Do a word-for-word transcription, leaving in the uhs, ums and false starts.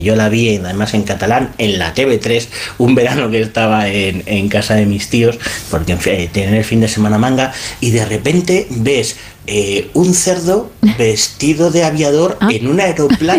Yo la vi además en catalán en la T V tres, un verano que estaba en, en casa de mis tíos, porque en fin, tienen el fin de semana manga, y de repente ves eh, un cerdo vestido de aviador ¿Ah? en un aeroplano